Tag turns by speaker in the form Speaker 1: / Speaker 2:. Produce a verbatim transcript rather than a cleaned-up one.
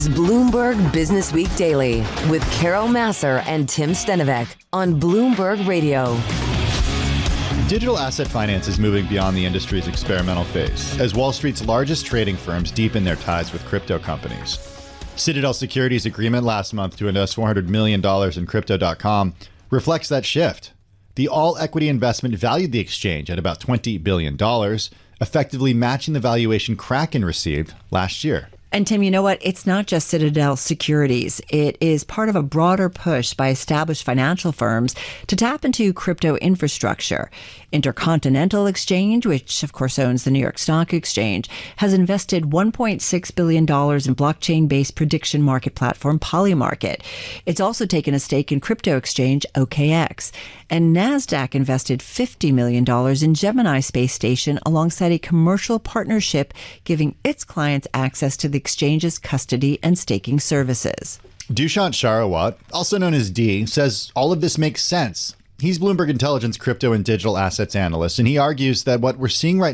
Speaker 1: Bloomberg Business Week Daily with Carol Massar and Tim Stenovec on Bloomberg Radio.
Speaker 2: Digital asset finance is moving beyond the industry's experimental phase as Wall Street's largest trading firms deepen their ties with crypto companies. Citadel Securities' agreement last month to invest four hundred million dollars in Crypto dot com reflects that shift. The all-equity investment valued the exchange at about twenty billion dollars, effectively matching the valuation Kraken received last year.
Speaker 3: And Tim, you know what? It's not just Citadel Securities. It is part of a broader push by established financial firms to tap into crypto infrastructure. Intercontinental Exchange, which of course owns the New York Stock Exchange, has invested one point six billion dollars in blockchain-based prediction market platform Polymarket. It's also taken a stake in crypto exchange O K X. And NASDAQ invested fifty million dollars in Gemini Space Station alongside a commercial partnership giving its clients access to the exchange's custody and staking services.
Speaker 2: Dushyant Sharawat, also known as D, says all of this makes sense. He's Bloomberg Intelligence crypto and digital assets analyst, and he argues that what we're seeing right